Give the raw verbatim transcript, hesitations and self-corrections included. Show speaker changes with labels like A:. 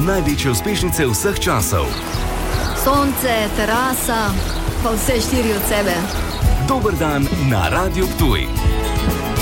A: največje uspešnice vseh časov.
B: Sonce, terasa, pa vse štiri od sebe.
A: Dober dan na Radiu Ptuj.